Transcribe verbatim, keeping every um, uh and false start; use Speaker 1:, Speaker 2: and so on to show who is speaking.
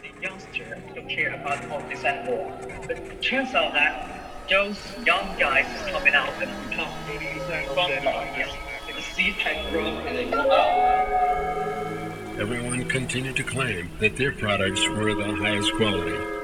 Speaker 1: the youngster to care about politics and more. But it turns out that those young guys is coming out and become from yes, the seed had grown and they go out.
Speaker 2: Everyone continued to claim that their products were the highest quality.